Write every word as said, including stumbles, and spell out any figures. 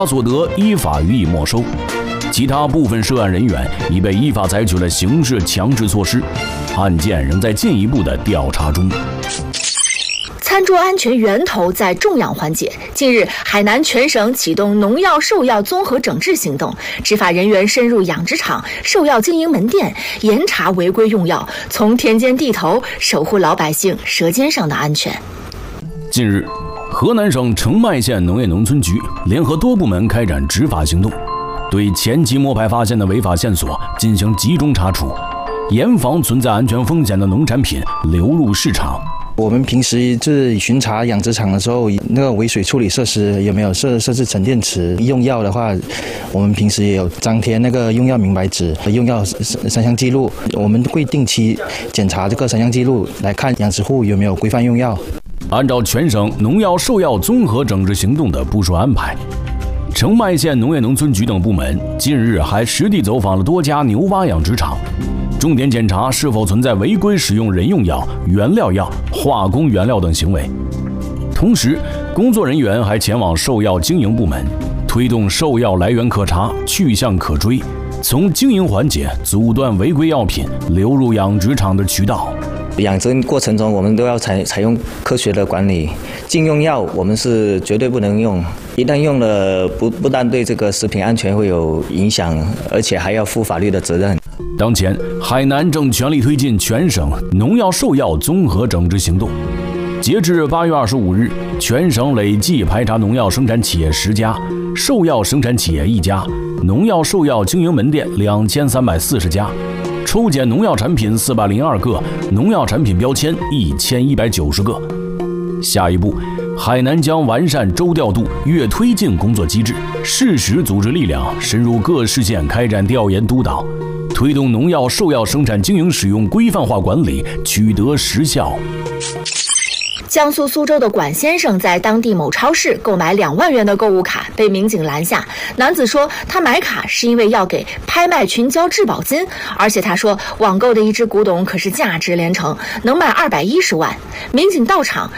所得依法予以没收。其他部分涉案人员已被依法采取了刑事强制措施，案件仍在进一步的调查中。 餐桌安全源头在种养环节。近日，海南全省启动农药、兽药综合整治行动，执法人员深入养殖场、兽药经营门店，严查违规用药，从田间地头守护老百姓舌尖上的安全。 近日，河南省澄迈县农业农村局联合多部门开展执法行动，对前期摸排发现的违法线索进行集中查处，严防存在安全风险的农产品流入市场。 我们平时就是巡查养殖场的时候，那个围水处理设施有没有设设置沉淀池？用药的话，我们平时也有张贴那个用药明白纸、用药三项记录。我们会定期检查这个三项记录，来看养殖户有没有规范用药。 按照全省农药、兽药综合整治行动的部署安排，澄迈县农业农村局等部门近日还实地走访了多家牛蛙养殖场，重点检查是否存在违规使用人用药、原料药、化工原料等行为。同时，工作人员还前往兽药经营部门，推动兽药来源可查、去向可追，从经营环节阻断违规药品流入养殖场的渠道。 养殖过程中，我们都要采采用科学的管理。禁用药我们是绝对不能用，一旦用了，不不但对这个食品安全会有影响，而且还要负法律的责任。 当前，海南正全力推进全省农药、兽药综合整治行动。截至八月二十五日，全省累计排查农药生产企业十家，兽药生产企业一家，农药、兽药经营门店两千三百四十家。抽检农药产品四百零二个，农药产品标签一千一百九十个。下一步，海南将完善周调度、月推进工作机制，适时组织力量深入各市县开展调研督导，推动农药、兽药生产经营使用规范化管理取得实效。 江苏苏州的管先生在当地某超市购买两万元的购物卡，被民警拦下。男子说他买卡是因为要给拍卖群交质保金，而且他说网购的一只古董可是价值连城，能卖二百一十万。民警到场